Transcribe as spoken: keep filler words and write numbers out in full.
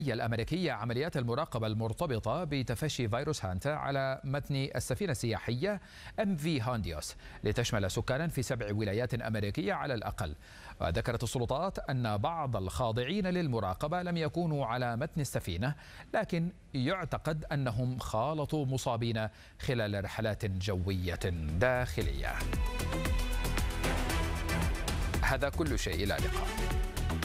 الأمريكية عمليات المراقبة المرتبطة بتفشي فيروس هانتا على متن السفينة السياحية إم في هونديوس لتشمل سكانا في سبع ولايات أمريكية على الأقل. وذكرت السلطات أن بعض الخاضعين للمراقبة لم يكونوا على متن السفينة، لكن يعتقد أنهم خالطوا مصابين خلال رحلات جوية داخلية. هذا كل شيء، إلى اللقاء.